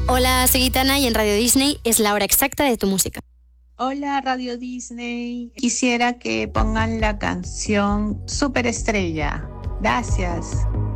Hola, soy Gitana y en Radio Disney es la hora exacta de tu música. Hola Radio Disney, quisiera que pongan la canción Superestrella. Gracias.